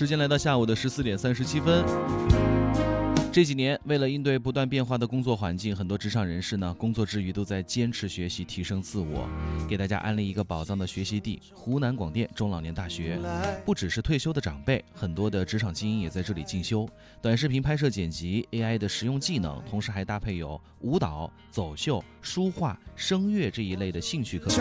时间来到下午的14:37。这几年，为了应对不断变化的工作环境，很多职场人士呢，工作之余都在坚持学习，提升自我。给大家安利一个宝藏的学习地——湖南广电中老年大学。不只是退休的长辈，很多的职场精英也在这里进修。短视频拍摄剪辑、AI 的实用技能，同时还搭配有舞蹈、走秀、书画、声乐这一类的兴趣课程。